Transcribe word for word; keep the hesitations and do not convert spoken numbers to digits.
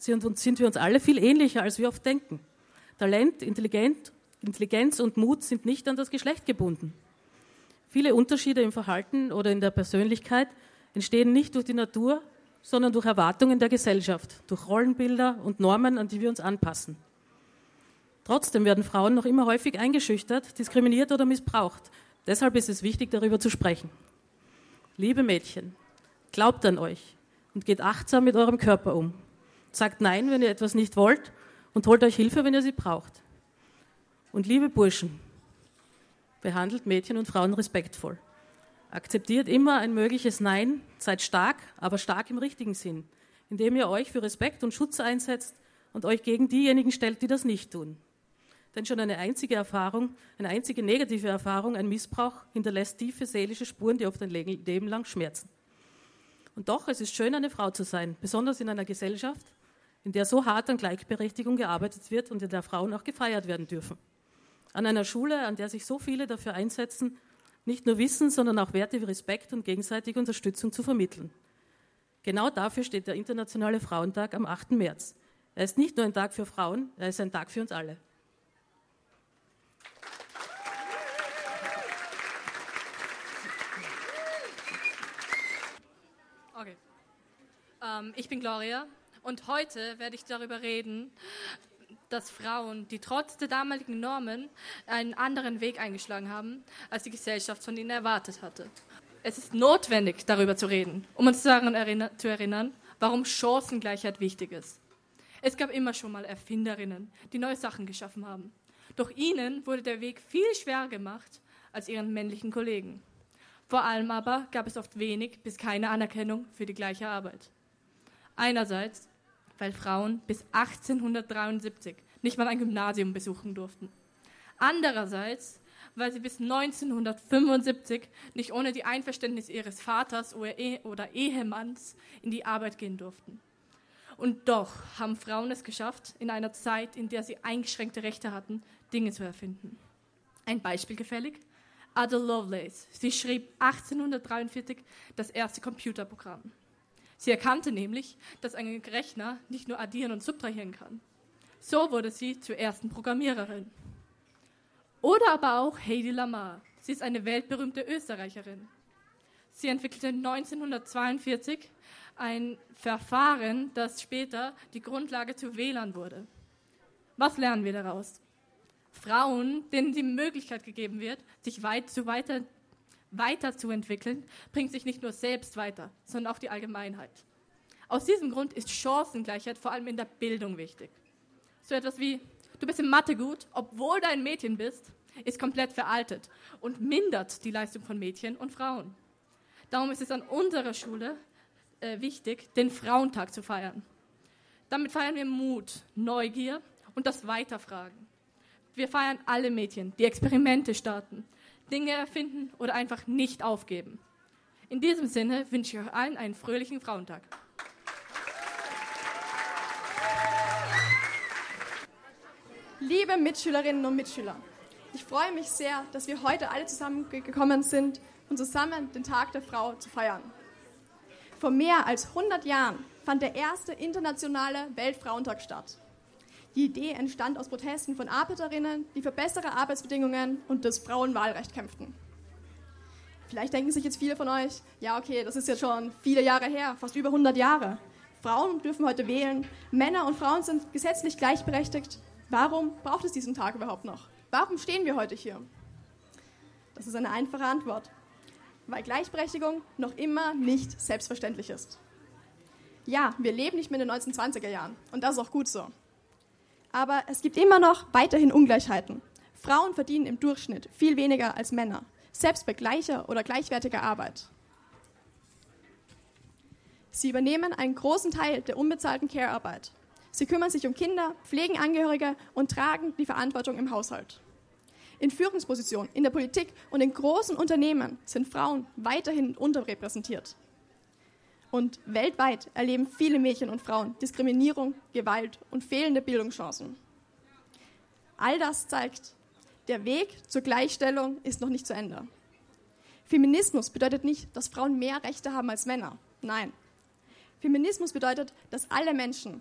sind, sind wir uns alle viel ähnlicher, als wir oft denken. Talent, Intelligenz, Intelligenz und Mut sind nicht an das Geschlecht gebunden. Viele Unterschiede im Verhalten oder in der Persönlichkeit entstehen nicht durch die Natur, sondern durch Erwartungen der Gesellschaft, durch Rollenbilder und Normen, an die wir uns anpassen. Trotzdem werden Frauen noch immer häufig eingeschüchtert, diskriminiert oder missbraucht. Deshalb ist es wichtig, darüber zu sprechen. Liebe Mädchen, glaubt an euch und geht achtsam mit eurem Körper um. Sagt Nein, wenn ihr etwas nicht wollt und holt euch Hilfe, wenn ihr sie braucht. Und liebe Burschen, behandelt Mädchen und Frauen respektvoll. Akzeptiert immer ein mögliches Nein, seid stark, aber stark im richtigen Sinn, indem ihr euch für Respekt und Schutz einsetzt und euch gegen diejenigen stellt, die das nicht tun. Denn schon eine einzige Erfahrung, eine einzige negative Erfahrung, ein Missbrauch, hinterlässt tiefe seelische Spuren, die oft ein Leben lang schmerzen. Und doch, es ist schön, eine Frau zu sein, besonders in einer Gesellschaft, in der so hart an Gleichberechtigung gearbeitet wird und in der Frauen auch gefeiert werden dürfen. An einer Schule, an der sich so viele dafür einsetzen, nicht nur Wissen, sondern auch Werte wie Respekt und gegenseitige Unterstützung zu vermitteln. Genau dafür steht der Internationale Frauentag am achten März. Er ist nicht nur ein Tag für Frauen, er ist ein Tag für uns alle. Okay. Ähm, ich bin Gloria und heute werde ich darüber reden, dass Frauen, die trotz der damaligen Normen einen anderen Weg eingeschlagen haben, als die Gesellschaft von ihnen erwartet hatte. Es ist notwendig, darüber zu reden, um uns daran erinner- zu erinnern, warum Chancengleichheit wichtig ist. Es gab immer schon mal Erfinderinnen, die neue Sachen geschaffen haben. Doch ihnen wurde der Weg viel schwerer gemacht als ihren männlichen Kollegen. Vor allem aber gab es oft wenig bis keine Anerkennung für die gleiche Arbeit. Einerseits, weil Frauen bis achtzehnhundertdreiundsiebzig nicht mal ein Gymnasium besuchen durften. Andererseits, weil sie bis neunzehnhundertfünfundsiebzig nicht ohne die Einverständnis ihres Vaters oder Ehemanns in die Arbeit gehen durften. Und doch haben Frauen es geschafft, in einer Zeit, in der sie eingeschränkte Rechte hatten, Dinge zu erfinden. Ein Beispiel gefällig? Ada Lovelace. Sie schrieb achtzehnhundertdreiundvierzig das erste Computerprogramm. Sie erkannte nämlich, dass ein Rechner nicht nur addieren und subtrahieren kann. So wurde sie zur ersten Programmiererin. Oder aber auch Hedy Lamarr. Sie ist eine weltberühmte Österreicherin. Sie entwickelte neunzehnhundertzweiundvierzig ein Verfahren, das später die Grundlage zu W L A N wurde. Was lernen wir daraus? Frauen, denen die Möglichkeit gegeben wird, sich weit zu weiter, weiterzuentwickeln, bringt sich nicht nur selbst weiter, sondern auch die Allgemeinheit. Aus diesem Grund ist Chancengleichheit vor allem in der Bildung wichtig. So etwas wie, du bist in Mathe gut, obwohl du ein Mädchen bist, ist komplett veraltet und mindert die Leistung von Mädchen und Frauen. Darum ist es an unserer Schule äh, wichtig, den Frauentag zu feiern. Damit feiern wir Mut, Neugier und das Weiterfragen. Wir feiern alle Mädchen, die Experimente starten, Dinge erfinden oder einfach nicht aufgeben. In diesem Sinne wünsche ich euch allen einen fröhlichen Frauentag. Liebe Mitschülerinnen und Mitschüler, ich freue mich sehr, dass wir heute alle zusammengekommen sind, um zusammen den Tag der Frau zu feiern. Vor mehr als hundert Jahren fand der erste internationale Weltfrauentag statt. Die Idee entstand aus Protesten von Arbeiterinnen, die für bessere Arbeitsbedingungen und das Frauenwahlrecht kämpften. Vielleicht denken sich jetzt viele von euch, ja okay, das ist jetzt schon viele Jahre her, fast über hundert Jahre. Frauen dürfen heute wählen, Männer und Frauen sind gesetzlich gleichberechtigt. Warum braucht es diesen Tag überhaupt noch? Warum stehen wir heute hier? Das ist eine einfache Antwort. Weil Gleichberechtigung noch immer nicht selbstverständlich ist. Ja, wir leben nicht mehr in den neunzehnhundertzwanziger Jahren und das ist auch gut so. Aber es gibt immer noch weiterhin Ungleichheiten. Frauen verdienen im Durchschnitt viel weniger als Männer, selbst bei gleicher oder gleichwertiger Arbeit. Sie übernehmen einen großen Teil der unbezahlten Care-Arbeit. Sie kümmern sich um Kinder, pflegen Angehörige und tragen die Verantwortung im Haushalt. In Führungspositionen, in der Politik und in großen Unternehmen sind Frauen weiterhin unterrepräsentiert. Und weltweit erleben viele Mädchen und Frauen Diskriminierung, Gewalt und fehlende Bildungschancen. All das zeigt, der Weg zur Gleichstellung ist noch nicht zu Ende. Feminismus bedeutet nicht, dass Frauen mehr Rechte haben als Männer. Nein. Feminismus bedeutet, dass alle Menschen